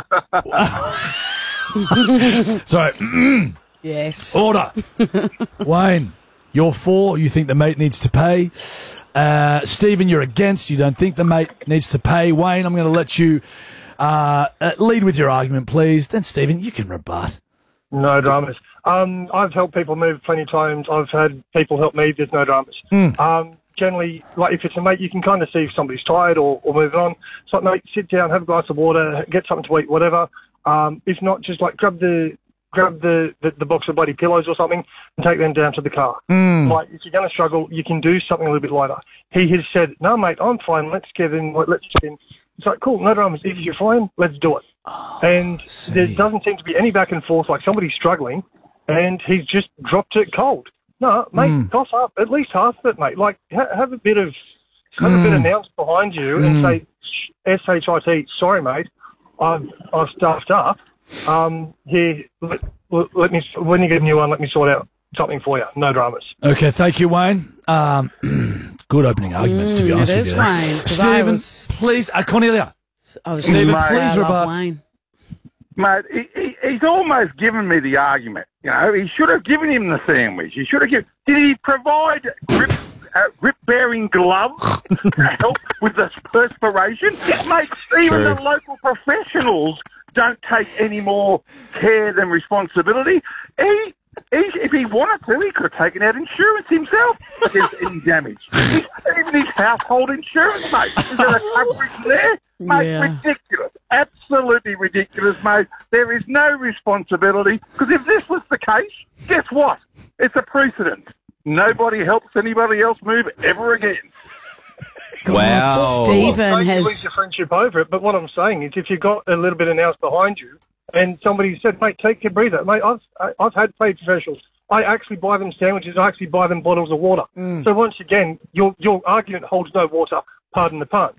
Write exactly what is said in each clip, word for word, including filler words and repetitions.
Sorry. Yes. Order. Wayne, you're for. You think the mate needs to pay. Uh, Stephen, you're against. You don't think the mate needs to pay. Wayne, I'm going to let you uh, uh, lead with your argument, please. Then, Stephen, you can rebut. No dramas. Um, I've helped people move plenty of times. I've had people help me. There's no dramas. Mm. Um, generally, like if it's a mate, you can kind of see if somebody's tired or, or moving on. It's like, mate, sit down, have a glass of water, get something to eat, whatever. Um, if not, just like grab the grab the, the, the box of bloody pillows or something and take them down to the car. Mm. Like, if you're going to struggle, you can do something a little bit lighter. He has said, no, mate, I'm fine. Let's get in. Let's get in. It's like, cool, no dramas. If you're fine, let's do it. Oh, and there doesn't seem to be any back and forth, like somebody's struggling, and he's just dropped it cold. No, mate, Mm. cough up at least half of it, mate. Like, ha- have a bit of, have a bit of nous behind you Mm. and say, S H I T, sorry, mate, I've, I've stuffed up. Um, here, let, let me, when you get a new one, let me sort out something for you. No dramas. Okay, thank you, Wayne. Um, good opening arguments, to be Mm, honest it with is, you. Wayne, 'cause I Stephen, was- please, uh, Cornelia. I was Stephen, gonna say please I love rebut. Wayne. Mate, he, he, he's almost given me the argument. You know, he should have given him the sandwich. He should have given. Did he provide grip, uh, grip-bearing gloves to help with the perspiration? Mate, even True. the local professionals don't take any more care than responsibility. He, he, if he wanted to, he could have taken out insurance himself against any damage. His, even his household insurance, mate. Is there a coverage there? Mate, Yeah. ridiculous. Absolutely ridiculous, mate. There is no responsibility. Because if this was the case, guess what? It's a precedent. Nobody helps anybody else move ever again. God, Wow. Stephen Don't you lose has. your friendship over it. But what I'm saying is, if you've got a little bit of nous behind you, and somebody said, "Mate, take your breather," mate, I've I- I've had paid professionals. I actually buy them sandwiches. I actually buy them bottles of water. So once again, your your argument holds no water. Pardon the pun.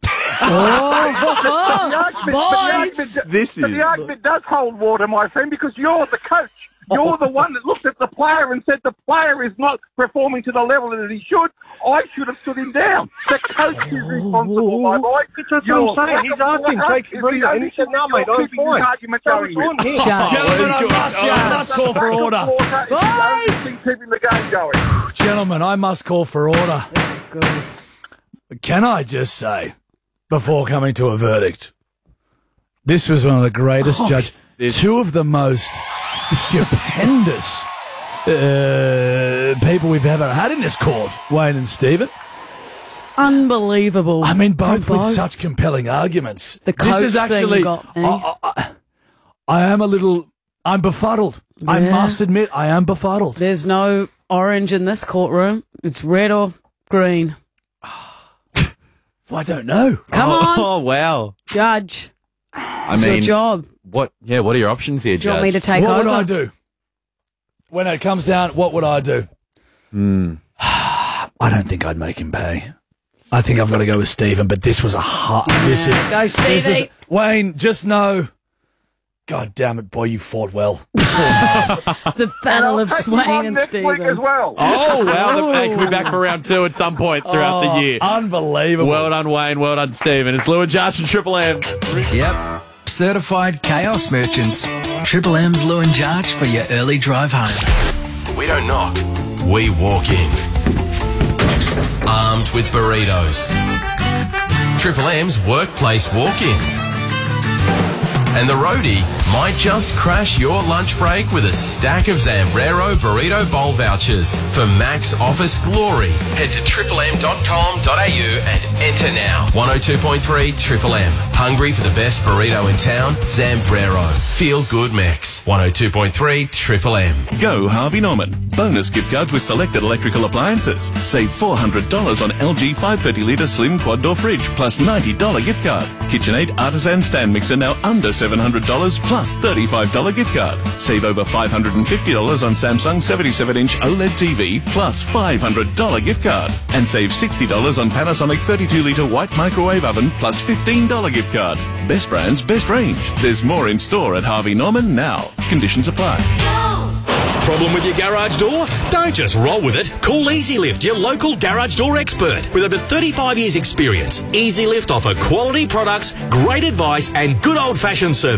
Oh, The argument, but the boys! argument, This but is- the argument does hold water, my friend, because you're the coach. You're the one that looked at the player and said the player is not performing to the level that he should. I should have stood him down. The coach is responsible, my boy. That's what I'm saying. He's asking, take your breather. And he said, "No, mate, I'm fine." Argument So going it's on with. him. Gentlemen, I must, I must call for order. Water is the only thing keeping the game going. Gentlemen, I must call for order. This is good. Can I just say, before coming to a verdict, this was one of the greatest judge, this- two of the most stupendous uh, people we've ever had in this court, Wayne and Stephen. Unbelievable. I mean, both with Both. such compelling arguments. The this is coach thing actually, got me. I, I, I am a little, I'm befuddled. I Yeah. must admit, I am befuddled. There's no orange in this courtroom. It's red or green. Well, I don't know. Come on, Oh, wow. judge. I It's your mean, job. what? Yeah, what are your options here, Do you Judge? want me to take What over? would I do? When it comes down, what would I do? Hmm. I don't think I'd make him pay. I think I've got to go with Stephen, but this was a hard. This is Go, this is Stevie. Wayne. Just know, God damn it, boy, you fought well. The battle of I'll take him on Swain and next week as Stephen. well. Oh, wow. The, hey, can we be back for round two at some point throughout Oh, the year? unbelievable. Well done, Wayne. Well done, Stephen. It's Lou and Josh and Triple M. Yep. Certified chaos merchants. Triple M's Lou and Jarch for your early drive home. We don't knock, we walk in. Armed with burritos. Triple M's workplace walk-ins. And the roadie might just crash your lunch break with a stack of Zambrero Burrito Bowl vouchers for max office glory. Head to triple m dot com dot a u and enter now. one oh two point three Triple M. Hungry for the best burrito in town? Zambrero. Feel good mix. one oh two point three Triple M. Go Harvey Norman. Bonus gift cards with selected electrical appliances. Save four hundred dollars on L G five hundred thirty litre slim quad door fridge plus ninety dollars gift card. KitchenAid Artisan stand mixer now under seven hundred dollars plus thirty-five dollars gift card. Save over five hundred fifty dollars on Samsung seventy-seven inch OLED T V plus five hundred dollars gift card. And save sixty dollars on Panasonic thirty-two litre white microwave oven plus fifteen dollars gift card. Best brands, best range. There's more in store at Harvey Norman now. Conditions apply. Problem with your garage door? Don't just roll with it. Call Easy Lift, your local garage door expert. With over thirty-five years experience, Easy Lift offer quality products, great advice and good old-fashioned service.